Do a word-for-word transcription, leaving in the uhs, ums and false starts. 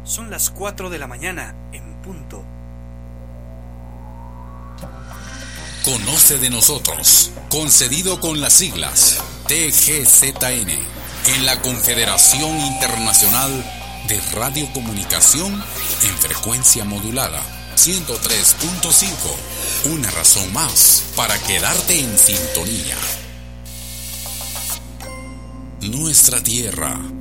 Son las cuatro de la mañana en punto. Conoce de nosotros, concedido con las siglas T G Z N, en la Confederación Internacional de Radiocomunicación en frecuencia modulada ciento tres punto cinco. Una razón más para quedarte en sintonía. Nuestra tierra